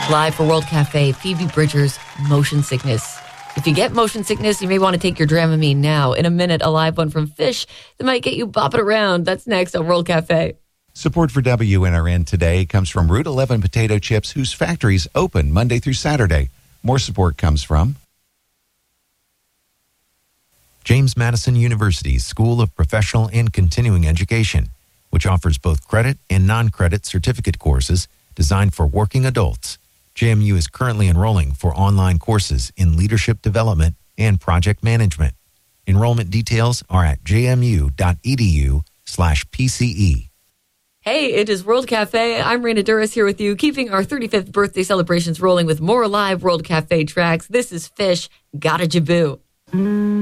Live for World Cafe, Phoebe Bridgers, Motion Sickness. If you get motion sickness, you may want to take your Dramamine now. In a minute, a live one from Fish that might get you bopping around. That's next on World Cafe. Support for WNRN today comes from Route 11 Potato Chips, whose factories open Monday through Saturday. More support comes from James Madison University's School of Professional and Continuing Education, which offers both credit and non-credit certificate courses designed for working adults. JMU is currently enrolling for online courses in leadership development and project management. Enrollment details are at jmu.edu/PCE. Hey, it is World Cafe. I'm Raina Duras here with you, keeping our 35th birthday celebrations rolling with more live World Cafe tracks. This is Fish, Gotta Jaboo.